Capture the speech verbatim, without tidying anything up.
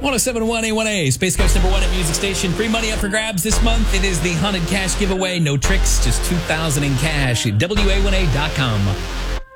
one oh seven point one A one A, Space Coast number one at Music Station. Free money up for grabs this month. It is the Haunted Cash giveaway. No tricks, just two thousand in cash at W A one A dot com.